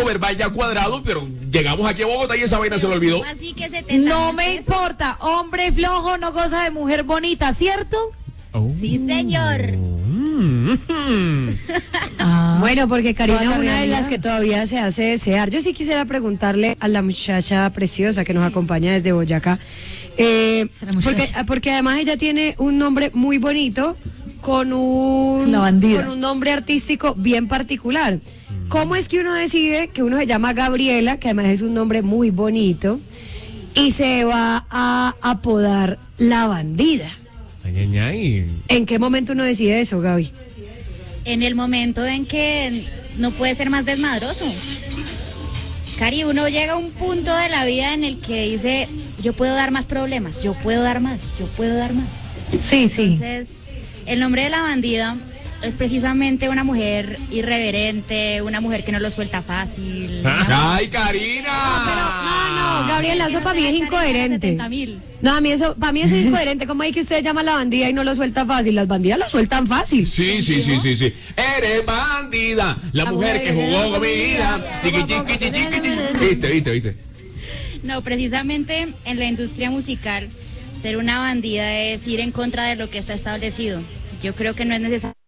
código verbal ya cuadrado, pero llegamos aquí a Bogotá y esa vaina se lo olvidó. Así que 70 No mil me pesos. importa, hombre flojo no goza de mujer bonita, ¿cierto? Sí, señor. Bueno, porque Karina es Toda la una de realidad. las que todavía se hace desear. Yo sí quisiera preguntarle a la muchacha preciosa que nos acompaña desde Boyacá, La muchacha. porque además ella tiene un nombre muy bonito con un, La bandida. con un nombre artístico bien particular. ¿Cómo es que uno decide que uno se llama Gabriela, que además es un nombre muy bonito, y se va a apodar La Bandida? Ay, ay, ay. ¿En qué momento uno decide eso, Gaby? En el momento en que no puede ser más desmadroso. Cari, uno llega a un punto de la vida en el que dice, yo puedo dar más problemas, yo puedo dar más, yo puedo dar más. Sí, sí. Entonces, el nombre de La Bandida es precisamente una mujer irreverente, una mujer que no lo suelta fácil. ¡Ay, Karina! No, Gabriela, eso para mí es incoherente. 70.000. No, para mí eso es incoherente. ¿Cómo hay que usted llama a la bandida y no lo suelta fácil? Las bandidas lo sueltan fácil. Sí. Eres bandida, la mujer que jugó con mi vida. Tiqui, tiqui, tiqui, tiqui. ¿Viste? No, precisamente en la industria musical, ser una bandida es ir en contra de lo que está establecido. Yo creo que no es necesario